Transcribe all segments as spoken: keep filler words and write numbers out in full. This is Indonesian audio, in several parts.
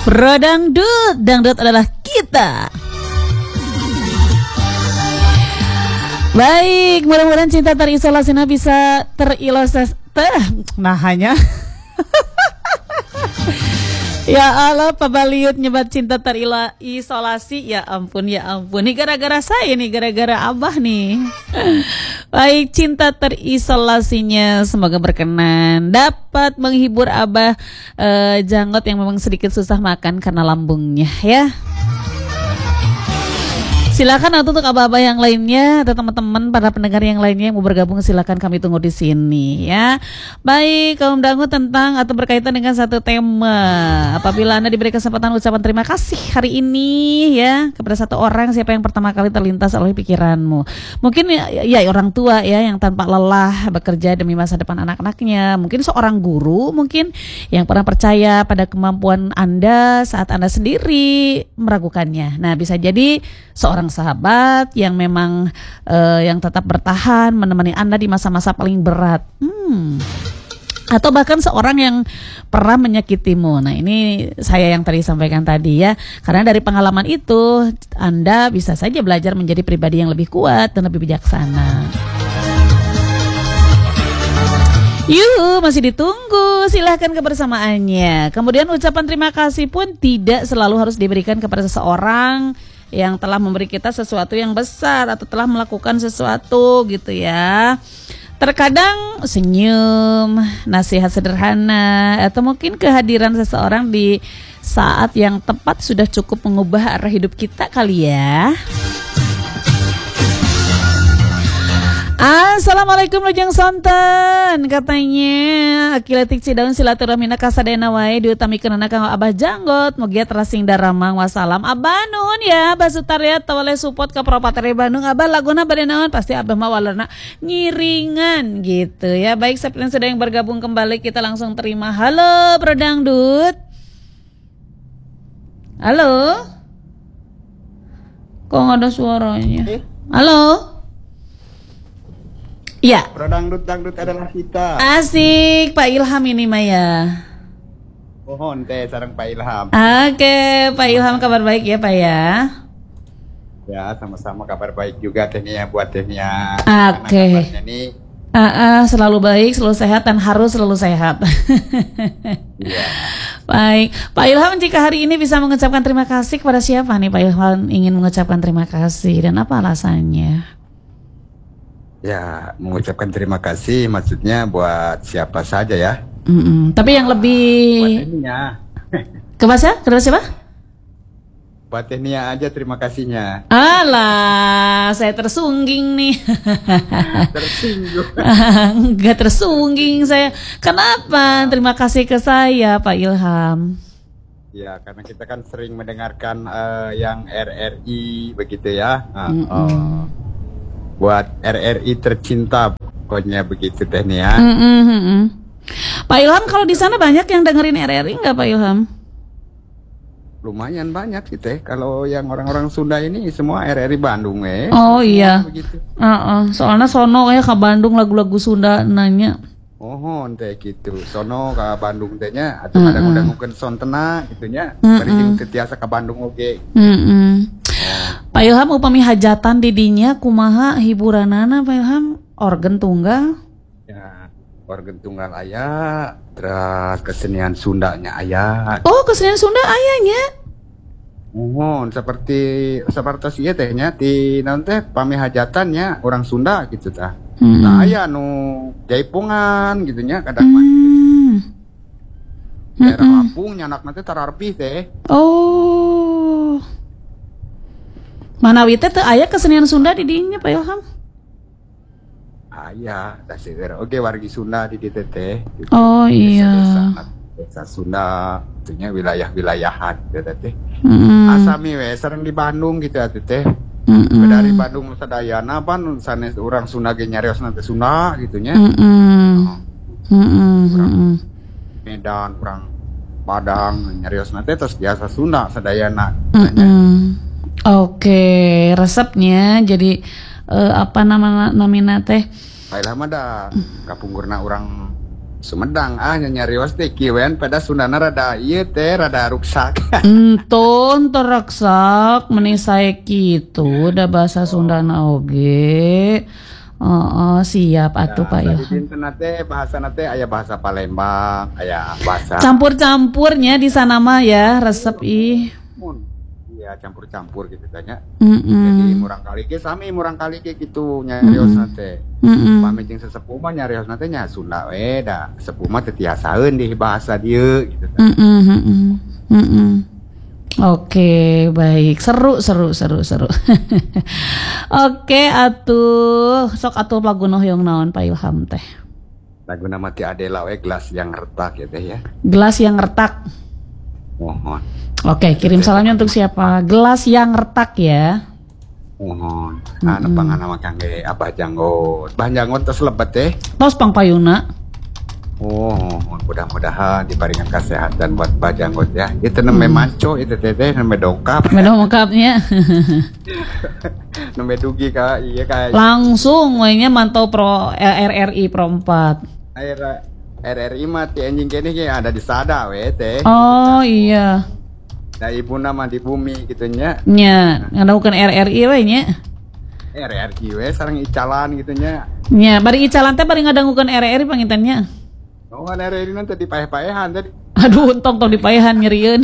Pro Dangdut, dangdut adalah kita. Baik, mudah-mudahan cinta terisolasinya bisa terilustrasi. Nah hanya ya Allah, Pak Baliut nyebat cinta terisolasi. Ya ampun, ya ampun. Ini gara-gara saya nih, gara-gara Abah nih. Baik, cinta terisolasinya semoga berkenan, dapat menghibur Abah eh, Janggot yang memang sedikit susah makan karena lambungnya ya. Silakan untuk abah-abah yang lainnya atau teman-teman para pendengar yang lainnya yang mau bergabung, silakan, kami tunggu di sini ya. Baik, kaum dangu tentang atau berkaitan dengan satu tema. Apabila Anda diberi kesempatan ucapan terima kasih hari ini ya kepada satu orang, siapa yang pertama kali terlintas oleh pikiranmu? Mungkin ya, ya orang tua ya yang tanpa lelah bekerja demi masa depan anak-anaknya. Mungkin seorang guru mungkin yang pernah percaya pada kemampuan Anda saat Anda sendiri meragukannya. Nah, bisa jadi seorang sahabat yang memang uh, yang tetap bertahan menemani Anda di masa-masa paling berat, hmm. atau bahkan seorang yang pernah menyakitimu. Nah, ini saya yang tadi sampaikan tadi ya, karena dari pengalaman itu Anda bisa saja belajar menjadi pribadi yang lebih kuat dan lebih bijaksana. Yuh, masih ditunggu, silahkan kebersamaannya. Kemudian ucapan terima kasih pun tidak selalu harus diberikan kepada seseorang yang telah memberi kita sesuatu yang besar atau telah melakukan sesuatu gitu ya. Terkadang senyum, nasihat sederhana, atau mungkin kehadiran seseorang di saat yang tepat sudah cukup mengubah arah hidup kita kali ya. Assalamualaikum Lujang Sonten, katanya Akiletik Cidaun silaturahmina kasadena wae diutamikeun kang Abah Janggot mugia terasing daramang wassalam. Abah nuhun ya Abah Sutarya tawale support ka Propateri Bandung. Abah laguna bade naon pasti Abah mah walana ngiringan gitu ya. Baik, seperti sudah yang bergabung kembali, kita langsung terima. Halo Pro Dangdut. Halo. Kok nggak ada suaranya? Halo. Ya. Pro Dangdut, dangdut adalah kita. Asik, Pak Ilham ini Maya. Mohon teh sareng Pak Ilham. Oke, Pak Ilham kabar baik ya Pak ya. Ya, sama-sama kabar baik juga tehnya buat tehnya. Oke. Ini uh, uh, selalu baik, selalu sehat dan harus selalu sehat. Ya. Baik, Pak Ilham, jika hari ini bisa mengucapkan terima kasih kepada siapa nih Pak Ilham ingin mengucapkan terima kasih dan apa alasannya? Ya, mengucapkan terima kasih maksudnya buat siapa saja ya. Mm-mm. Tapi yang lebih buat Tenia. Ke masa? Ke siapa? Buat Tenia aja terima kasihnya. Alah, saya tersungging nih. Tersinggung. Enggak tersungging saya. Kenapa? Terima kasih ke saya Pak Ilham. Ya, karena kita kan sering mendengarkan uh, yang R R I begitu ya. Uh, mm uh, buat R R I tercinta pokoknya begitu tehnya. Mm-hmm. Pak Ilham, kalau di sana banyak yang dengerin R R I nggak Pak Ilham? Lumayan banyak sih teh. Kalau yang orang-orang Sunda ini semua R R I Bandung eh. Oh iya. Begitu. Uh-uh. Soalnya sono ya ke Bandung lagu-lagu Sunda nanya. Oh teh gitu. Sono ke Bandung tehnya atau uh-uh. kadang-kadang mungkin sontena gitunya. Uh-uh. Bari tetiasa ke Bandung oke. Okay. Uh-uh. Pak Ilham, upami hajatan didinya kumaha hiburanana Pak Ilham? Organ tunggal? Ya, organ tunggal aya, terus kesenian Sundanya aya. Oh, kesenian Sunda ayanya? Mohon seperti seperti ieu teh nya di naon teh pami hajatannya orang Sunda gitu tah. Mm-hmm. Nah aya nu jaipongan gitu nya kadang mah. Mm-hmm. Daerah Lampung nyanakna teh tararpih teh. Oh. Manawi teh teu aya kesenian Sunda di dinya Pak Ilham? Aya, da seueur oge wargi Sunda di dieu teh. Oh iya. Desa Sunda, itunya wilayah-wilayahan gitu teh. Mm. Asami we sareng di Bandung gitu atuh teh. Mm-mm. Dari Bandung sadayana pan sanes urang Sunda ge nyariosna teh Sunda gitu nya. Heeh. Heeh. Medan, urang Padang nyariosna teh tos biasa Sunda sadayana. Oke, resepnya jadi uh, apa nama namina teh? Baiklah mah da kapunggurna urang Sumedang ah nyarios teh kieuan pada Sundana rada ieu teh rada ruksak. Enton teraksak meni sae kitu da bahasa Sundana oge. Oh, oh siap atuh Pak Ilham. Dinten teh bahasa teh aya bahasa Palembang, aya bahasa campur-campurnya di sana mah ya resep ih. Iya campur-campur gitu tanya. Mm -mm. Jadi murang kali ge sami murang kali ge gitu nyariosna teh. Mm -mm. Pami jeung sesepuh mah nyariosna teh nya Sunda we da. Sepuh mah teu tiasaeun di bahasa dieu gitu teh. Mm -mm. Mm -mm. Oke, baik. Seru, seru, seru, seru. Oke, atuh. Sok atuh lagu hoyong naon Pak Ilham teh. Lagu nama ti Adela we gelas yang retak ya teh ya. Gelas yang retak. Mohon. Oke, kirim salamnya untuk siapa? Gelas yang retak ya. Mohon. Anu pangan nama kangge Abah Janggot. Abah Janggot tos lebet teh. Tos pangpayuna. Oh, mudah-mudahan diberikan kesehatan buat Pak Janggot ya. Itu namanya hmm. manco, itu teteh namanya dongkap. Dongkapnya. Namanya dugi kak, iya kak. Langsung, wainya mantau pro R R I Pro empat. Air R R I mati anjing kene ada di Sada we teh. Oh gitu, iya. Nah ibu nama di bumi gitunya. Nya, ngadagukeun R R I we nya. R R I we sareng icalan gitunya. Nya, bari icalan teh bari ngadangukeun R R I pangintennya. Oh, kan R R I nanti di paeh-paehan tadi. Aduh, untung tong di paehan nyerieun.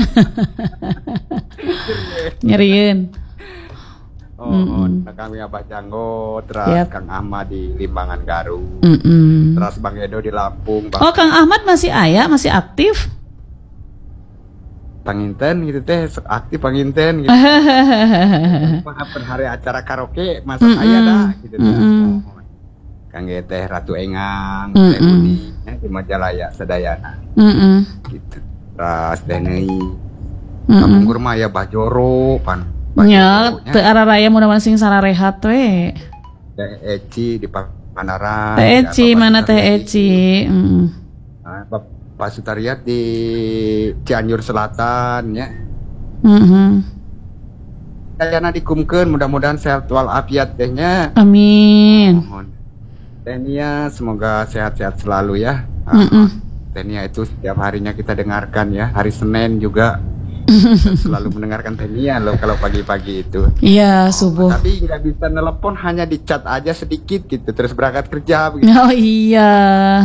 Nyerieun. Oh, mm -mm. Kami Abah Janggot, terus yep. Kang Ahmad di Limbangan Garut, mm -mm. terus Bang Edo di Lampung. Bang oh, Kang Ahmad masih aya, masih aktif? Panginten gitu teh, aktif panginten gitu. Per hari acara karaoke masa mm -mm. aya dah gitu mm -mm. Oh, Kang Teh Ratu Engang, mm -mm. Teh Uni ya, di Majalaya Sedayana. Mm -mm. Gitu. Terus Teh Neui. Mm -mm. Kampung Kurma ya Bajoro pan. Nya teu araraya mudah-mudahan sing sararehat we. Teh Eci di Pandaran. Teh Eci ya, mana Teh Eci? Heeh. Nah, Pak Sutariat di Cianjur Selatan ya. Heeh. Kayana dikumkeun mudah-mudahan sehat walafiat tehnya. Amin. Mohon. Tenia semoga sehat-sehat selalu ya. Mm -mm. Tenia itu setiap harinya kita dengarkan ya. Hari Senin juga selalu mendengarkan Tenia loh kalau pagi-pagi itu. Iya, subuh. Oh, tapi nggak bisa nelpon, hanya di chat aja sedikit gitu terus berangkat kerja begitu. Oh iya.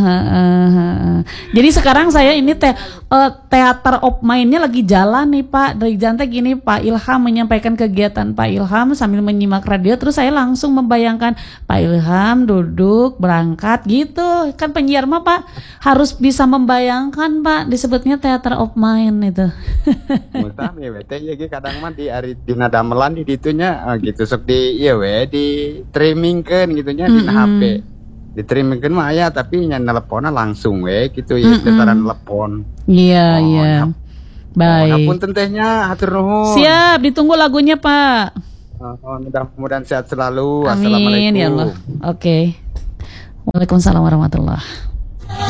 Jadi sekarang saya ini te uh, teater of mind-nya lagi jalan nih Pak. Dari jantai gini Pak Ilham menyampaikan kegiatan Pak Ilham sambil menyimak radio, terus saya langsung membayangkan Pak Ilham duduk berangkat gitu. Kan penyiar mah Pak harus bisa membayangkan Pak, disebutnya teater of mind itu. Musam ya teh ya kadang mah di ari dina damelan di ditunya gitu sok di ieu we di streamingkeun gitunya di H P. Di streamingkeun mah aya tapi nya nelponna langsung we gitu ya tataran telepon. Iya iya. Baik. Oh, ngapunten tehnya hatur nuhun. Siap, ditunggu lagunya Pak. Oh, mudah-mudahan sehat selalu. Amin, Assalamualaikum. Ya Allah. Oke. Okay. Waalaikumsalam warahmatullahi.